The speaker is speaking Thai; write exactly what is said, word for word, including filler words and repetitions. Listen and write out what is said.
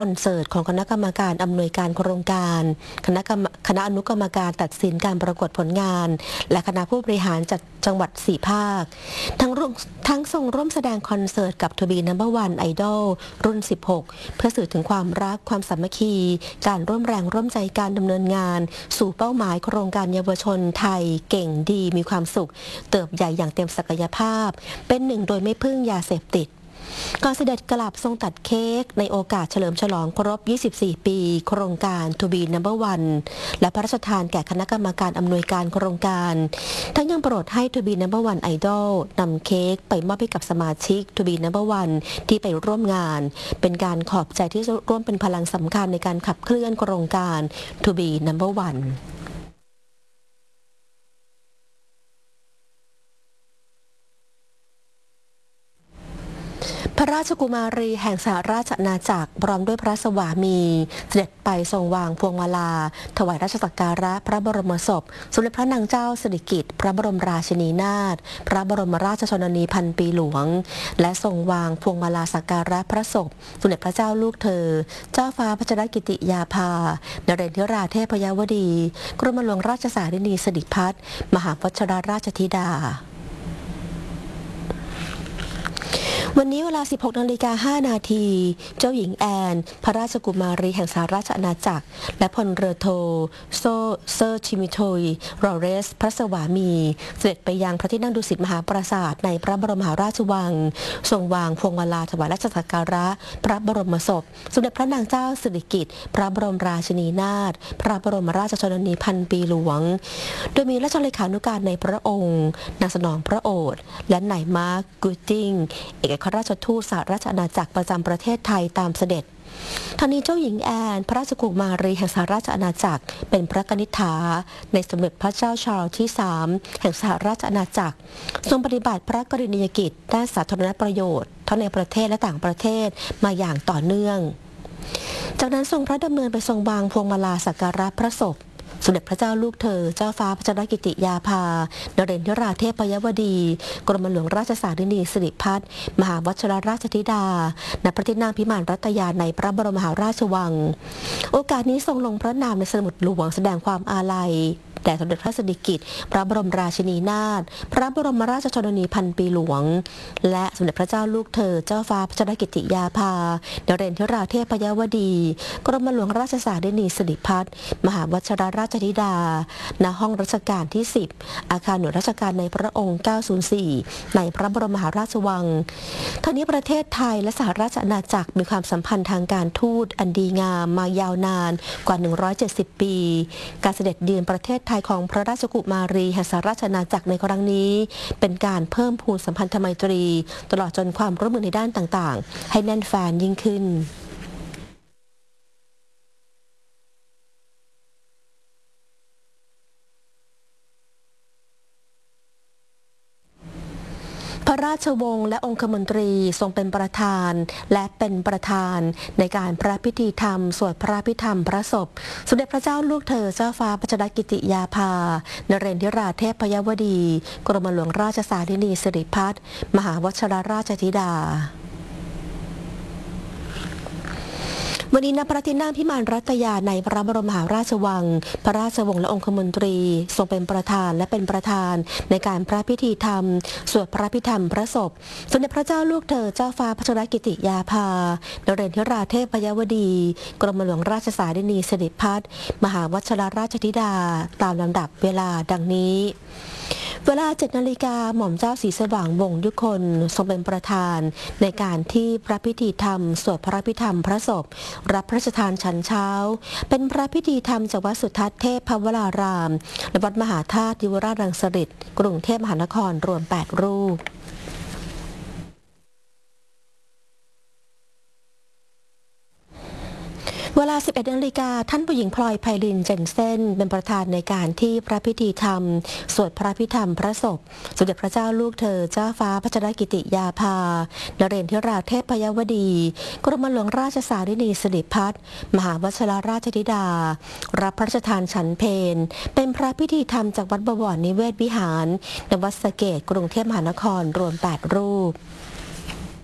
คอนเสิร์ตของคณะกรรมการอำนวยการโครงการคณะกรรมคณะอนุกรรมการตัดสินการประกวดผลงานและคณะผู้บริหารจัดจังหวัดสี่ภาคทั้งทั้งทรงร่วมแสดงคอนเสิร์ตกับทูบีนัมเบอร์วันไอดอลรุ่นสิบหกเพื่อสื่อถึงความรักความสามัคคีการร่วมแรงร่วมใจการดำเนินงานสู่เป้าหมายโครงการเยาวชนไทยเก่งดีมีความสุขเติบใหญ่อย่างเต็มศักยภาพเป็นหนึ่งโดยไม่พึ่งยาเสพติดก่อนเสด็จกลับทรงตัดเค้กในโอกาสเฉลิมฉลองครบ ยี่สิบสี่ ปีโครงการ To Be Number One และพระราชทานแก่คณะกรรมการอำนวยการโครงการทั้งยังโปรดให้ To Be Number One Idol นำเค้กไปมอบให้กับสมาชิก To Be Number One ที่ไปร่วมงานเป็นการขอบใจที่ร่วมเป็นพลังสำคัญในการขับเคลื่อนโครงการ To Be Number Oneพระราชกุมารีแห่งสหราชอาณาจักรพร้อมด้วยพระสวามีเสด็จไปทรงวางพวงมาลาถวายราชสักการะพระบรมศพสมเด็จพระนางเจ้าสิริกิติ์พระบรมราชินีนาถพระบรมราชชนนีพันปีหลวงและทรงวางพวงมาลาสักการะพระศพสมเด็จพระเจ้าลูกเธอเจ้าฟ้าพัชรกิติยาภานเรศวราเทพยวดีกรมหลวงราชสารินีสิริพัฒน์มหาวชิรราชธิดาวันนี้เวลา สิบหกนาฬิกาห้านาทีเจ้าหญิงแอนพระราชกุมารีแห่งสหราชอาณาจักรและพลเรือโทโซเซอร์ชิมิโทยรอเรสพระสวามีเสด็จไปยังพระที่นั่งดุสิตมหาปราสาทในพระบรมมหาราชวังทรงวางพวงมาลาถวายราชสักการะพระบรมศพสมเด็จพระนางเจ้าสิริกิติ์พระบรมราชินีนาถพระบรมราชชนนีพันปีหลวงโดยมีราชเลขานุการในพระองค์นางสนองพระโอษฐ์และนายมาร์คกูติงเอกอัครราชทูตสหราชอาณาจักรประจำประเทศไทยตามเสด็จทั้งนี้เจ้าหญิงแอนพระราชกุมารีแห่งสหราชอาณาจักรเป็นพระกนิษฐาในสมเด็จพระเจ้าชาร์ลส์ที่สามแห่งสหราชอาณาจักรทรงปฏิบัติพระกรณียกิจด้านสาธารณประโยชน์ทั้งในประเทศและต่างประเทศมาอย่างต่อเนื่องจากนั้นทรงพระดำเนินไปทรงวางพวงมาลาสักการะพระศพสมเด็จพระเจ้าลูกเธอเจ้าฟ้าพัชรกิติยาภานเรศวราเทพยวดีกรมหลวงราชสารินีสิริพัฒน์มหาวชิรราชธิดาณพระที่นั่งพิมานรัตยาในพระบรมมหาราชวังโอกาสนี้ทรงลงพระนามในสมุดหลวงแสดงความอาลัยแด่สมเด็จพระสิริกิติ์พระบรมราชินีนาถพระบรมราชชนนีพันปีหลวงและสมเด็จพระเจ้าลูกเธอเจ้าฟ้าพัชรกิติยาภานเรศวราเทพยวดีกรมหลวงราชสารินีสิริพัฒน์มหาวชิรราชธิดาณห้องรัชกาลที่สิบอาคารหน่วยราชการในพระองค์เก้าศูนย์สี่ในพระบรมมหาราชวังทั้งนี้ประเทศไทยและสหราชอาณาจักรมีความสัมพันธ์ทางการทูตอันดีงามมายาวนานกว่าหนึ่งร้อยเจ็ดสิบปีการเสด็จเยือนประเทศไทยของพระราชกุมารีแห่งสหราชอาณาจักรในครั้งนี้เป็นการเพิ่มพูนสัมพันธไมตรีตลอดจนความร่วมมือในด้านต่างๆให้แน่นแฟ้นยิ่งขึ้นพระราชวงศ์และองคมนตรีทรงเป็นประธานและเป็นประธานในการพระพิธีธรรมสวดพระพิธรรมพระศพสมเด็จพระเจ้าลูกเธอเจ้าฟ้าพัชรกิติยาภานเรศวราเทพยวดีกรมหลวงราชสารินีสิริพัฒน์มหาวชิรราชธิดาวันนี้ณพระที่นั่งพิมานรัตยาในพระบรมมหาราชวังพระราชวงศ์และองคมนตรีทรงเป็นประธานและเป็นประธานในการพระพิธีธรรมสวดพระพิธรรมพระศพสมเด็จพระเจ้าลูกเธอเจ้าฟ้าพัชรกิติยาภานเรศวราเทพยวดีกรมหลวงราชสารินีสิริพัฒน์มหาวชิรราชธิดาตามลำดับเวลาดังนี้เวลาเจ็ดนาฬิกาหม่อมเจ้าศรีสว่างวงศ์ยุคนทรงเป็นประธานในการที่พระพิธีธรรมสวดพระพิธรรมพระศพรับพระราชทานฉันเช้าเป็นพระพิธีธรรมจากวัดสุทัศน์เทพพวรารามและวัดมหาธาตุยุวราชรังสฤษฎ์กรุงเทพมหานครรวมแปดรูปเวลา สิบเอ็ดนาฬิกาท่านผู้หญิงพลอยไพลินเจนเซ่นเป็นประธานในการที่พระพิธีธรรมสวดพระพิธรรมพระศพสมเด็จพระเจ้าลูกเธอเจ้าฟ้าพัชรกิติยาภานเรศวราเทพยวดีกรมหลวงราชสารินีสิริพัฒน์มหาวชิรราชธิดารับพระราชทานฉันเพลเป็นพระพิธีธรรมจากวัดบวรนิเวศวิหารในวัดสะเกษกรุงเทพมหานครรวมแปดรูป